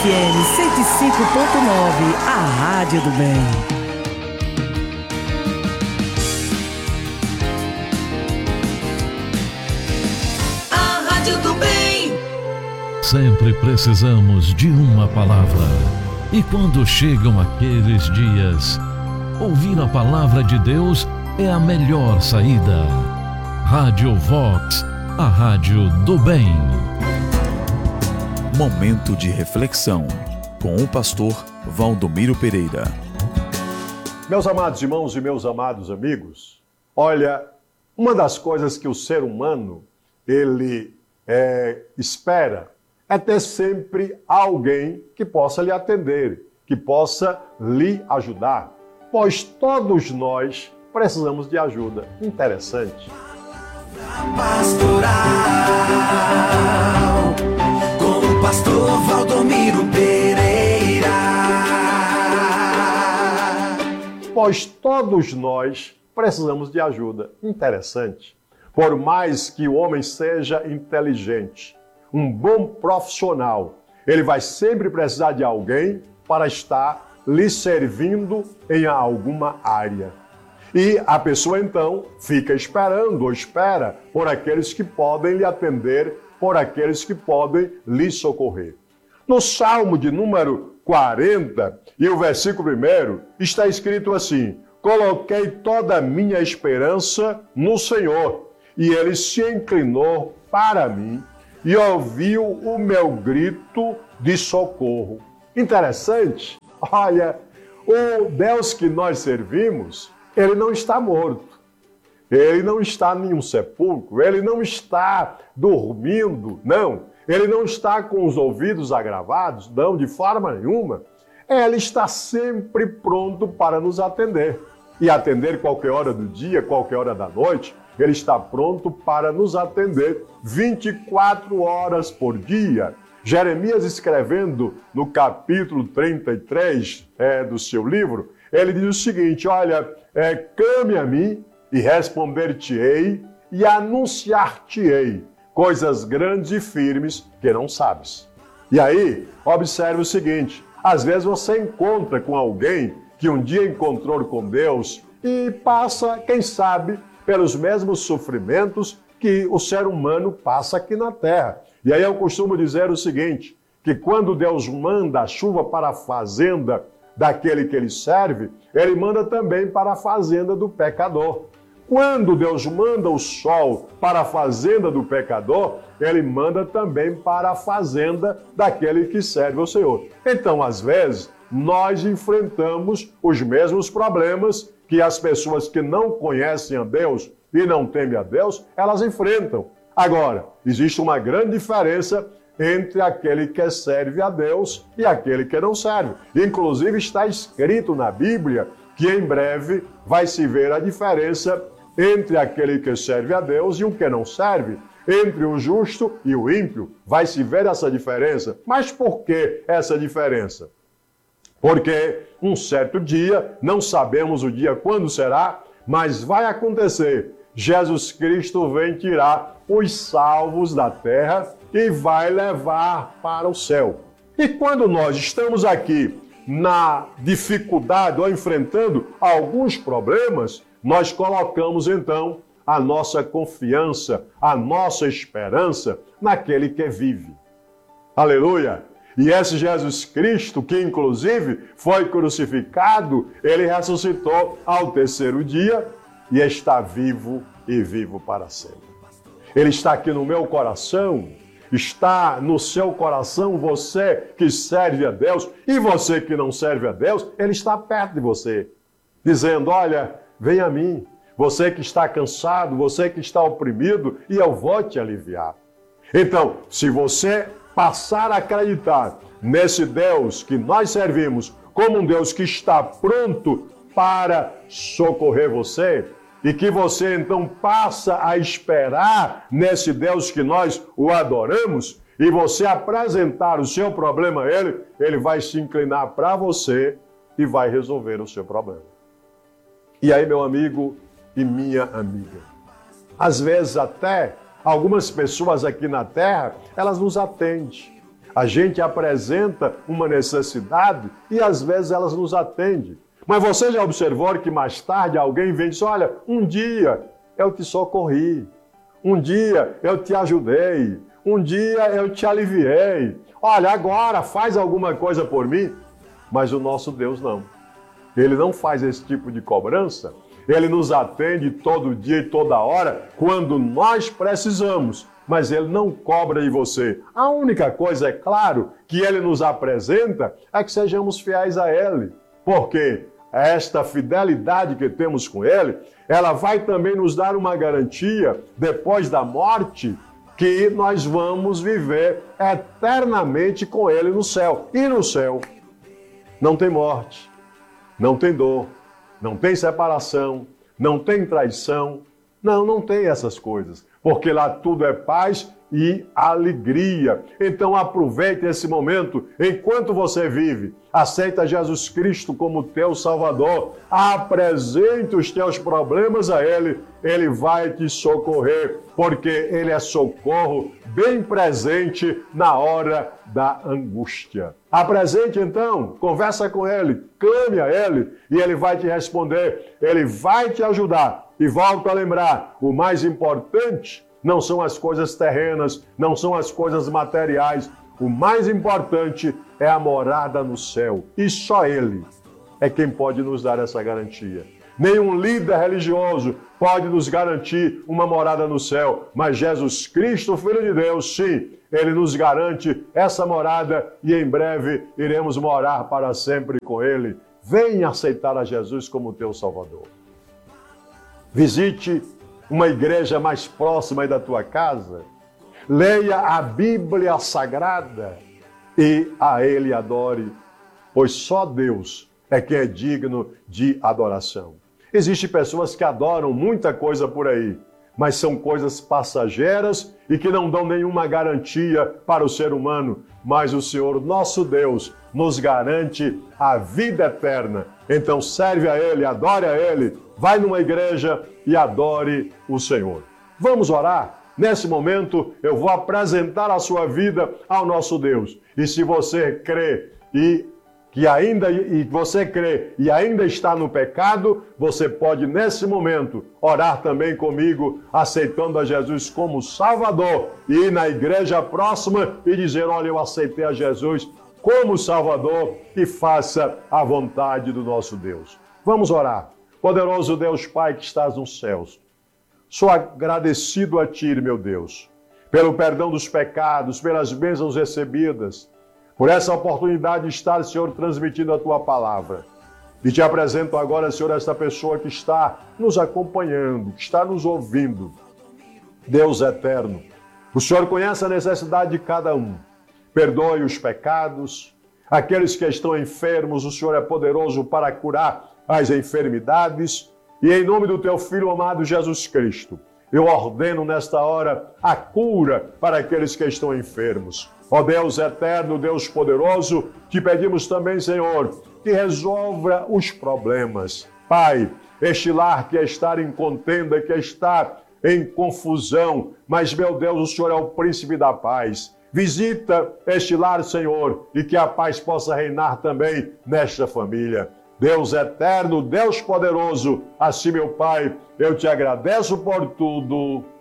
FM 105.9, a Rádio do Bem. A Rádio do Bem. Sempre precisamos de uma palavra. E quando chegam aqueles dias, ouvir a palavra de Deus é a melhor saída. Rádio Vox, a Rádio do Bem. Momento de reflexão com o pastor Valdomiro Pereira. Meus amados irmãos e meus amados amigos, olha, uma das coisas que o ser humano, ele espera é ter sempre alguém que possa lhe atender, que possa lhe ajudar, pois todos nós precisamos de ajuda. Interessante. Pastoral, com o pastor Valdomiro Pereira. Pois todos nós precisamos de ajuda. Interessante. Por mais que o homem seja inteligente, um bom profissional, ele vai sempre precisar de alguém para estar lhe servindo em alguma área. E a pessoa então fica esperando ou espera por aqueles que podem lhe atender, por aqueles que podem lhe socorrer. No Salmo de número 40 e o versículo 1 está escrito assim: coloquei toda a minha esperança no Senhor, e Ele se inclinou para mim e ouviu o meu grito de socorro. Interessante, olha, o Deus que nós servimos, Ele não está morto, Ele não está em nenhum sepulcro, Ele não está dormindo, não. Ele não está com os ouvidos agravados, não, de forma nenhuma. Ele está sempre pronto para nos atender. E atender qualquer hora do dia, qualquer hora da noite, Ele está pronto para nos atender 24 horas por dia. Jeremias, escrevendo no capítulo 33 do seu livro, ele diz o seguinte: olha, clame a mim e responder-te-ei e anunciar-te-ei coisas grandes e firmes que não sabes. E aí, observe o seguinte: às vezes você encontra com alguém que um dia encontrou com Deus e passa, quem sabe, pelos mesmos sofrimentos que o ser humano passa aqui na terra. E aí eu costumo dizer o seguinte, que quando Deus manda a chuva para a fazenda daquele que Ele serve, Ele manda também para a fazenda do pecador. Quando Deus manda o sol para a fazenda do pecador, Ele manda também para a fazenda daquele que serve ao Senhor. Então, às vezes, nós enfrentamos os mesmos problemas que as pessoas que não conhecem a Deus e não temem a Deus, elas enfrentam. Agora, existe uma grande diferença entre aquele que serve a Deus e aquele que não serve. Inclusive está escrito na Bíblia que em breve vai se ver a diferença entre aquele que serve a Deus e o que não serve. Entre o justo e o ímpio vai se ver essa diferença. Mas por que essa diferença? Porque um certo dia, não sabemos o dia quando será, mas vai acontecer. Jesus Cristo vem tirar os salvos da terra e vai levar para o céu. E quando nós estamos aqui na dificuldade ou enfrentando alguns problemas, nós colocamos então a nossa confiança, a nossa esperança naquele que vive. Aleluia! E esse Jesus Cristo, que inclusive foi crucificado, Ele ressuscitou ao terceiro dia e está vivo e vivo para sempre. Ele está aqui no meu coração, está no seu coração, você que serve a Deus e você que não serve a Deus, Ele está perto de você, dizendo: olha, vem a mim, você que está cansado, você que está oprimido, e eu vou te aliviar. Então, se você passar a acreditar nesse Deus que nós servimos como um Deus que está pronto para socorrer você, e que você então passa a esperar nesse Deus que nós o adoramos, e você apresentar o seu problema a Ele, Ele vai se inclinar para você e vai resolver o seu problema. E aí, meu amigo e minha amiga, às vezes até algumas pessoas aqui na terra, elas nos atendem. A gente apresenta uma necessidade e às vezes elas nos atendem. Mas você já observou que mais tarde alguém vem e diz, olha, um dia eu te socorri, um dia eu te ajudei, um dia eu te aliviei. Olha, agora faz alguma coisa por mim. Mas o nosso Deus não. Ele não faz esse tipo de cobrança. Ele nos atende todo dia e toda hora quando nós precisamos. Mas Ele não cobra de você. A única coisa, é claro, que Ele nos apresenta é que sejamos fiéis a Ele. Porque esta fidelidade que temos com Ele, ela vai também nos dar uma garantia, depois da morte, que nós vamos viver eternamente com Ele no céu. E no céu não tem morte, não tem dor, não tem separação, não tem traição. Não tem essas coisas, porque lá tudo é paz e alegria. Então aproveite esse momento enquanto você vive. Aceita Jesus Cristo como teu Salvador. Apresente os teus problemas a Ele. Ele vai te socorrer, porque Ele é socorro bem presente na hora da angústia. Apresente então, conversa com Ele, clame a Ele e Ele vai te responder. Ele vai te ajudar. E volto a lembrar, o mais importante não são as coisas terrenas, não são as coisas materiais. O mais importante é a morada no céu. E só Ele é quem pode nos dar essa garantia. Nenhum líder religioso pode nos garantir uma morada no céu. Mas Jesus Cristo, Filho de Deus, sim, Ele nos garante essa morada e em breve iremos morar para sempre com Ele. Venha aceitar a Jesus como teu Salvador. Visite uma igreja mais próxima aí da tua casa. Leia a Bíblia Sagrada e a Ele adore, pois só Deus é quem é digno de adoração. Existem pessoas que adoram muita coisa por aí, mas são coisas passageiras e que não dão nenhuma garantia para o ser humano. Mas o Senhor, nosso Deus, nos garante a vida eterna. Então serve a Ele, adore a Ele, vai numa igreja e adore o Senhor. Vamos orar? Nesse momento eu vou apresentar a sua vida ao nosso Deus. E se você crê e ainda está no pecado, você pode nesse momento orar também comigo, aceitando a Jesus como Salvador, e ir na igreja próxima e dizer, olha, eu aceitei a Jesus como Salvador, e faça a vontade do nosso Deus. Vamos orar. Poderoso Deus Pai que estás nos céus, sou agradecido a Ti, meu Deus, pelo perdão dos pecados, pelas bênçãos recebidas, por essa oportunidade de estar, Senhor, transmitindo a Tua palavra. E Te apresento agora, Senhor, esta pessoa que está nos acompanhando, que está nos ouvindo. Deus eterno, o Senhor conhece a necessidade de cada um. Perdoe os pecados. Aqueles que estão enfermos, o Senhor é poderoso para curar as enfermidades. E em nome do Teu Filho amado Jesus Cristo, eu ordeno nesta hora a cura para aqueles que estão enfermos. Ó Deus eterno, Deus poderoso, te pedimos também, Senhor, que resolva os problemas. Pai, este lar que está em contenda, que está em confusão, mas, meu Deus, o Senhor é o príncipe da paz. Visita este lar, Senhor, e que a paz possa reinar também nesta família. Deus eterno, Deus poderoso, assim, meu Pai, eu te agradeço por tudo.